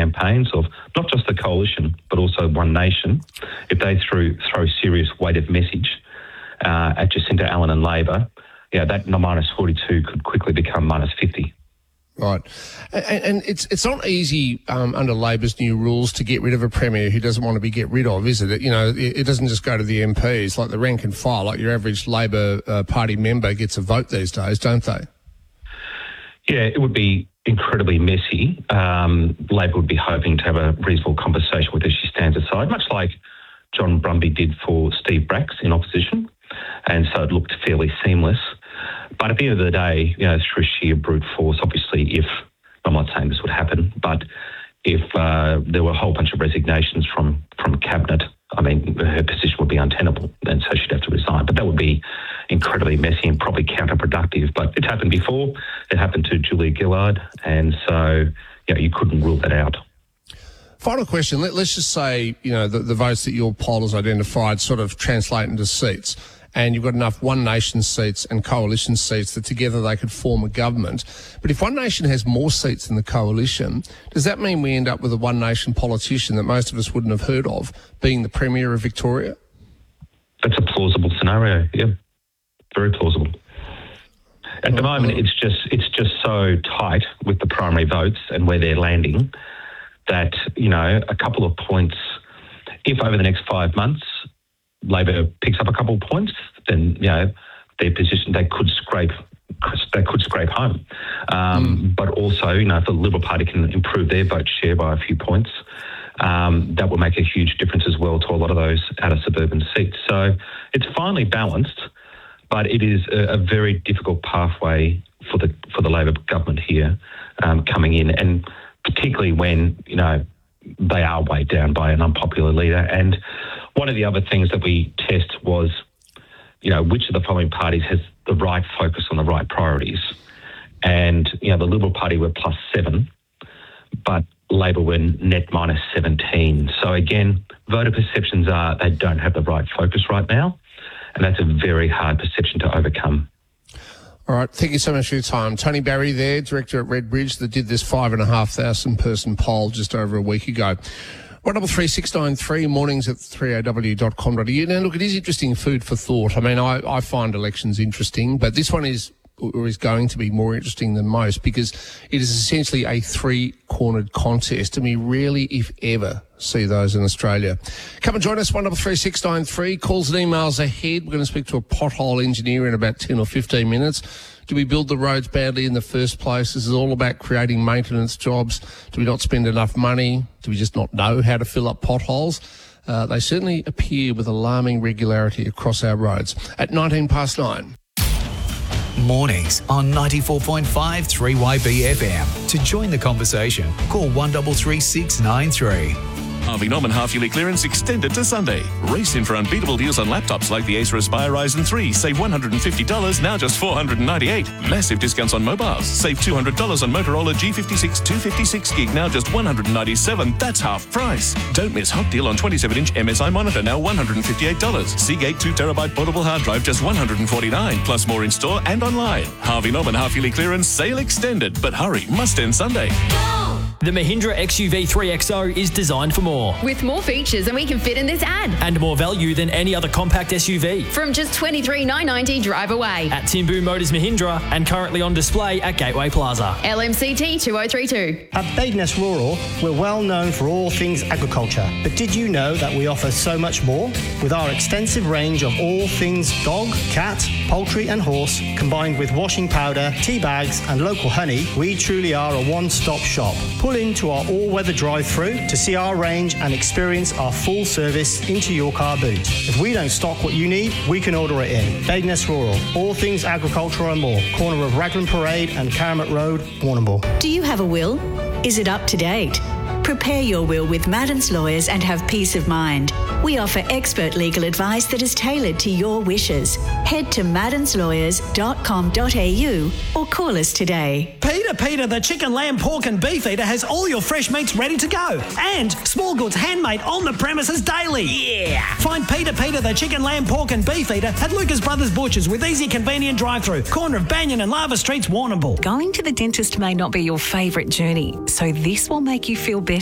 campaigns of not just the coalition, but also One Nation, if they throw serious weighted message at Jacinta Allen and Labor, that minus 42 could quickly become minus 50. Right. And it's not easy under Labor's new rules to get rid of a Premier who doesn't want to be get rid of, is it? It doesn't just go to the MPs, like the rank and file, like your average Labor Party member gets a vote these days, don't they? Yeah, it would be incredibly messy. Labor would be hoping to have a reasonable conversation with her. She stands aside, much like John Brumby did for Steve Bracks in opposition, and so it looked fairly seamless. But at the end of the day, through sheer brute force, obviously, I'm not saying this would happen, but if there were a whole bunch of resignations from Cabinet, I mean, her position would be untenable, and so she'd have to resign. But that would be incredibly messy and probably counterproductive. But it's happened gibefore. It happened to Julia Gillard, and so you couldn't rule that out. Final question. Let's just say, the votes that your poll has identified sort of translate into seats, and you've got enough One Nation seats and coalition seats that together they could form a government. But if One Nation has more seats than the coalition, does that mean we end up with a One Nation politician that most of us wouldn't have heard of being the Premier of Victoria? That's a plausible scenario, yeah. Very plausible. At the moment, it's just so tight with the primary votes and where they're landing that, a couple of points, if over the next 5 months Labor picks up a couple of points, then, their position, they could scrape home. But also, if the Liberal Party can improve their vote share by a few points, that will make a huge difference as well to a lot of those outer suburban seats. So it's finely balanced, but it is a very difficult pathway for the Labor government here coming in, and particularly when, they are weighed down by an unpopular leader. And one of the other things that we test was, which of the following parties has the right focus on the right priorities. And, the Liberal Party were +7, but Labor were net minus 17. So again, voter perceptions are they don't have the right focus right now. And that's a very hard perception to overcome. All right, thank you so much for your time. Tony Barry there, director at Redbridge, that did this 5,500 person poll just over a week ago. 133693, mornings at 3aw.com.au. Now, look, it is interesting food for thought. I mean, I find elections interesting, but this one is going to be more interesting than most because it is essentially a three-cornered contest, and we rarely, if ever, see those in Australia. Come and join us, 133693. Calls and emails ahead. We're going to speak to a pothole engineer in about 10 or 15 minutes. Do we build the roads badly in the first place? This is all about creating maintenance jobs. Do we not spend enough money? Do we just not know how to fill up potholes? They certainly appear with alarming regularity across our roads. At 9:19. Mornings on 94.5 3YB FM. To join the conversation, call 133693. Harvey Norman half-yearly clearance extended to Sunday. Race in for unbeatable deals on laptops like the Acer Aspire Ryzen 3. Save $150, now just $498. Massive discounts on mobiles. Save $200 on Motorola G56 256 gig, now just $197. That's half price. Don't miss hot deal on 27-inch MSI monitor, now $158. Seagate 2TB portable hard drive, just $149. Plus more in store and online. Harvey Norman half-yearly clearance sale extended, but hurry, must end Sunday. The Mahindra XUV 3XO is designed for more. With more features than we can fit in this ad. And more value than any other compact SUV. From just $23,990 drive away. At Timbu Motors Mahindra and currently on display at Gateway Plaza. LMCT 2032. At Badeness Rural, we're well known for all things agriculture. But did you know that we offer so much more? With our extensive range of all things dog, cat, poultry and horse, combined with washing powder, tea bags and local honey, we truly are a one-stop shop. Pull into our all-weather drive-through to see our range and experience our full service into your car boot. If we don't stock what you need, we can order it in. Badeness Rural, all things agriculture and more. Corner of Raglan Parade and Karamat Road, Warrnambool. Do you have a will? Is it up to date? Prepare your will with Maddens Lawyers and have peace of mind. We offer expert legal advice that is tailored to your wishes. Head to maddenslawyers.com.au or call us today. Peter, the chicken, lamb, pork and beef eater has all your fresh meats ready to go. And small goods handmade on the premises daily. Yeah! Find Peter, the chicken, lamb, pork and beef eater at Lucas Brothers Butchers with easy, convenient drive-through. Corner of Banyan and Lava Streets, Warrnambool. Going to the dentist may not be your favourite journey, so this will make you feel better